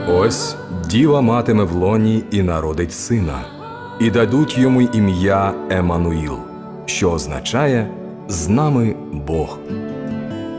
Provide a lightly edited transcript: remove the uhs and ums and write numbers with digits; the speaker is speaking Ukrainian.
Ось діва матиме в лоні і народить сина, і дадуть йому ім'я Еммануїл, що означає «з нами Бог».